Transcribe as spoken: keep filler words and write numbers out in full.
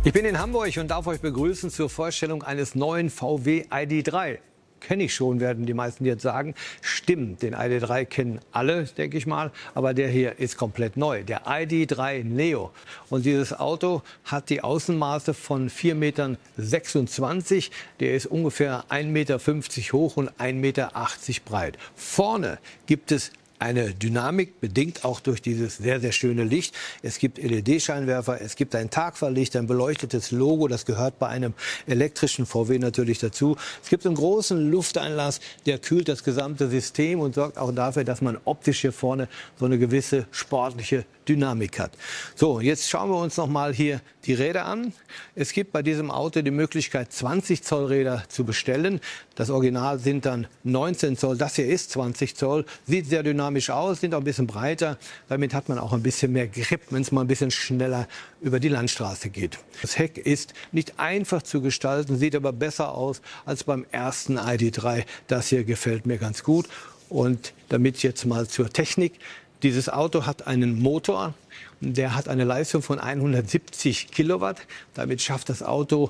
Ich bin in Hamburg und darf euch begrüßen zur Vorstellung eines neuen V W I D drei. Kenne ich schon, werden die meisten jetzt sagen. Stimmt, den I D drei kennen alle, denke ich mal. Aber der hier ist komplett neu, der I D drei Neo. Und dieses Auto hat die Außenmaße von vier Komma sechsundzwanzig Meter. Der ist ungefähr ein Meter fünfzig hoch und ein Meter achtzig breit. Vorne gibt es eine Dynamik, bedingt auch durch dieses sehr, sehr schöne Licht. Es gibt L E D-Scheinwerfer, es gibt ein Tagfahrlicht, ein beleuchtetes Logo, das gehört bei einem elektrischen V W natürlich dazu. Es gibt einen großen Lufteinlass, der kühlt das gesamte System und sorgt auch dafür, dass man optisch hier vorne so eine gewisse sportliche Dynamik hat. So, jetzt schauen wir uns noch mal hier die Räder an. Es gibt bei diesem Auto die Möglichkeit, zwanzig Zoll Räder zu bestellen. Das Original sind dann neunzehn Zoll. Das hier ist zwanzig Zoll. Sieht sehr dynamisch aus, sind auch ein bisschen breiter. Damit hat man auch ein bisschen mehr Grip, wenn es mal ein bisschen schneller über die Landstraße geht. Das Heck ist nicht einfach zu gestalten, sieht aber besser aus als beim ersten I D drei. Das hier gefällt mir ganz gut. Und damit jetzt mal zur Technik. Dieses Auto hat einen Motor, der hat eine Leistung von hundertsiebzig Kilowatt. Damit schafft das Auto